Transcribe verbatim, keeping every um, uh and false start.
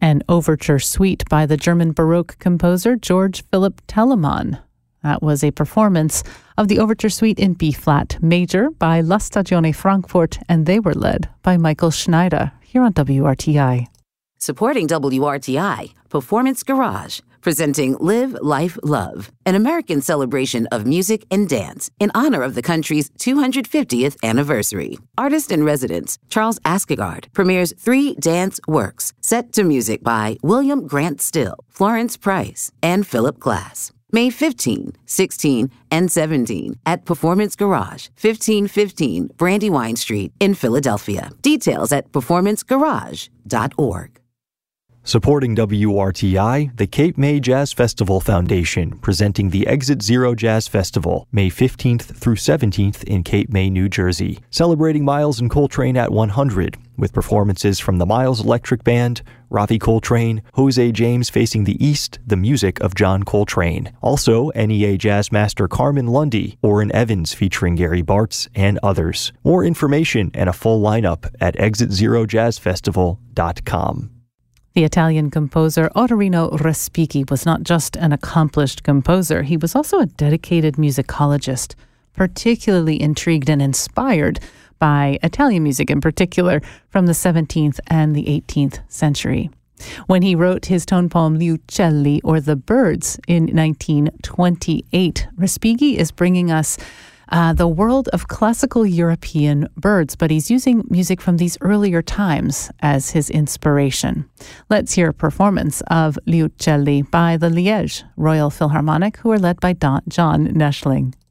An overture suite by the German Baroque composer George Philipp Telemann. That was a performance of the overture suite in B-flat major by La Stagione Frankfurt, and they were led by Michael Schneider here on W R T I. Supporting W R T I, Performance Garage, presenting Live, Life, Love, an American celebration of music and dance in honor of the country's two hundred fiftieth anniversary. Artist in residence Charles Askegaard premieres three dance works set to music by William Grant Still, Florence Price, and Philip Glass. May fifteenth, sixteenth, and seventeenth at Performance Garage, fifteen fifteen Brandywine Street in Philadelphia. Details at performance garage dot org. Supporting W R T I, the Cape May Jazz Festival Foundation, presenting the Exit Zero Jazz Festival, May fifteenth through seventeenth in Cape May, New Jersey. Celebrating Miles and Coltrane at one hundred, with performances from the Miles Electric Band, Ravi Coltrane, Jose James Facing the East, the music of John Coltrane. Also, N E A Jazz Master Carmen Lundy, Orrin Evans featuring Gary Bartz, and others. More information and a full lineup at exit zero jazz festival dot com. The Italian composer Ottorino Respighi was not just an accomplished composer, he was also a dedicated musicologist, particularly intrigued and inspired by Italian music in particular from the seventeenth and the eighteenth century. When he wrote his tone poem Gli Uccelli, or The Birds, in nineteen twenty-eight, Respighi is bringing us Uh, the world of classical European birds, but he's using music from these earlier times as his inspiration. Let's hear a performance of Gli Uccelli by the Liège Royal Philharmonic, who are led by Don, John Neschling.